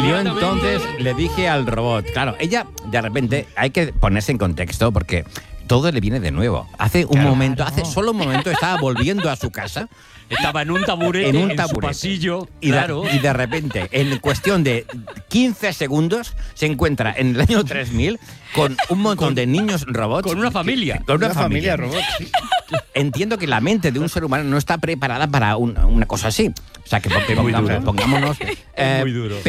yo entonces le dije al robot, claro, ella de repente hay que ponerse en contexto porque todo le viene de nuevo. Hace solo un momento estaba volviendo a su casa. Estaba en un taburete, en su pasillo, y claro. Y de repente, en cuestión de 15 segundos, se encuentra en el año 3000 con un montón de niños robots. Con una familia. Con una familia robot. Sí. Entiendo que la mente de un ser humano no está preparada para una cosa así. O sea, que pongámonos... Es muy duro.